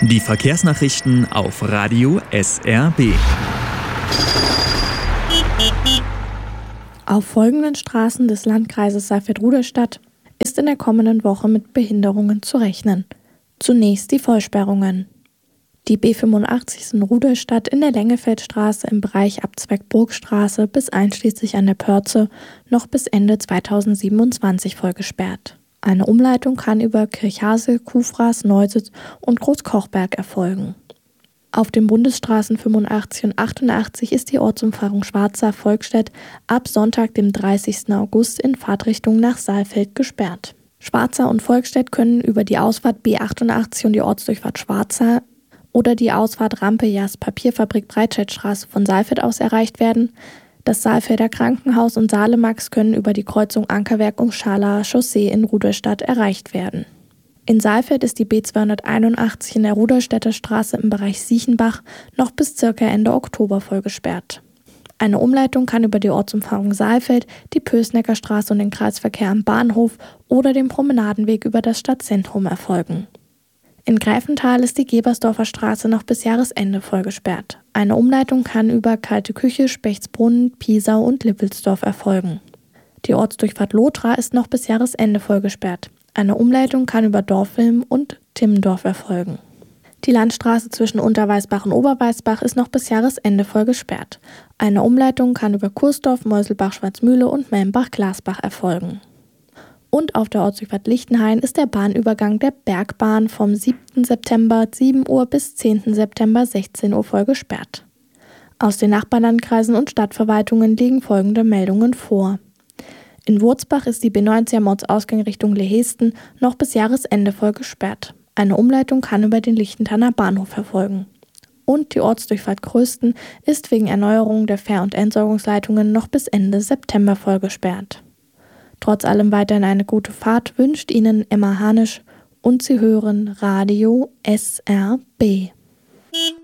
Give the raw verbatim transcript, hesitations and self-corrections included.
Die Verkehrsnachrichten auf Radio S R B. Auf folgenden Straßen des Landkreises Saalfeld-Rudolstadt ist in der kommenden Woche mit Behinderungen zu rechnen. Zunächst die Vollsperrungen. Die B fünfundachtzig in Rudolstadt in der Lengefeldstraße im Bereich Abzweig Burgstraße bis einschließlich an der Pörze noch bis Ende zweitausendsiebenundzwanzig vollgesperrt. Eine Umleitung kann über Kirchhasel, Kufras, Neusitz und Großkochberg erfolgen. Auf den Bundesstraßen fünfundachtzig und achtundachtzig ist die Ortsumfahrung Schwarza-Volkstedt ab Sonntag, dem dreißigsten August in Fahrtrichtung nach Saalfeld gesperrt. Schwarza und Volkstedt können über die Ausfahrt B achtundachtzig und die Ortsdurchfahrt Schwarza oder die Ausfahrt Rampe Jas Papierfabrik Breitscheidstraße von Saalfeld aus erreicht werden. Das Saalfelder Krankenhaus und Salemax können über die Kreuzung Ankerwerk und Schalaer Chaussee in Rudolstadt erreicht werden. In Saalfeld ist die B zweihunderteinundachtzig in der Rudolstädter Straße im Bereich Siechenbach noch bis circa Ende Oktober vollgesperrt. Eine Umleitung kann über die Ortsumfahrung Saalfeld, die Pößnecker Straße und den Kreisverkehr am Bahnhof oder den Promenadenweg über das Stadtzentrum erfolgen. In Greifenthal ist die Gebersdorfer Straße noch bis Jahresende vollgesperrt. Eine Umleitung kann über Kalte Küche, Spechtsbrunnen, Piesau und Lippelsdorf erfolgen. Die Ortsdurchfahrt Lothra ist noch bis Jahresende vollgesperrt. Eine Umleitung kann über Dorfilm und Timmendorf erfolgen. Die Landstraße zwischen Unterweißbach und Oberweißbach ist noch bis Jahresende voll gesperrt. Eine Umleitung kann über Kursdorf, Meuselbach, Schwarzmühle und Melmbach-Glasbach erfolgen. Und auf der Ortsdurchfahrt Lichtenhain ist der Bahnübergang der Bergbahn vom siebten September sieben Uhr bis zehnten September sechzehn Uhr voll gesperrt. Aus den Nachbarlandkreisen und Stadtverwaltungen liegen folgende Meldungen vor. In Wurzbach ist die B neunzig am Ortsausgang Richtung Lehesten noch bis Jahresende voll gesperrt. Eine Umleitung kann über den Lichtenthainer Bahnhof erfolgen. Und die Ortsdurchfahrt Grösten ist wegen Erneuerung der Fähr- und Entsorgungsleitungen noch bis Ende September voll gesperrt. Trotz allem weiterhin eine gute Fahrt wünscht Ihnen Emma Hanisch und Sie hören Radio S R B.